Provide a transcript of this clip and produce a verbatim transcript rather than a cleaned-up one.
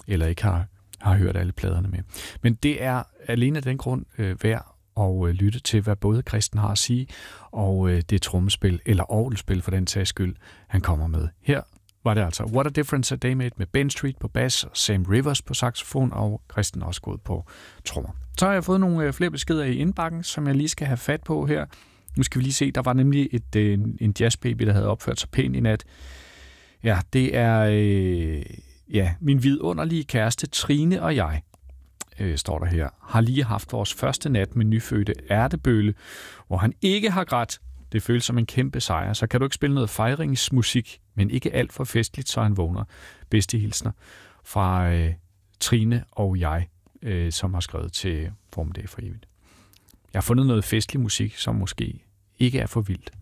eller ikke har, har hørt alle pladerne med. Men det er alene af den grund øh, værd at øh, lytte til, hvad både Christen har at sige, og øh, det trommespil, eller orgelspil for den sags skyld, han kommer med. Her var det altså What a Difference a Day Made med Ben Street på bas, Sam Rivers på saxofon, og Christen også gået på trommer. Så har jeg fået nogle øh, flere beskeder i indbakken, som jeg lige skal have fat på her. Nu skal vi lige se, der var nemlig et, øh, en jazzbaby, der havde opført sig pænt i nat. Ja, det er øh, ja, min vidunderlige kæreste Trine og jeg, øh, står der her, har lige haft vores første nat med nyfødte ærtebølle, hvor han ikke har grædt. Det føles som en kæmpe sejr, så kan du ikke spille noget fejringsmusik, men ikke alt for festligt, så han vågner. Bedste hilsner fra øh, Trine og jeg, øh, som har skrevet til Formiddag for evigt. Jeg har fundet noget festlig musik, som måske ikke er for vildt.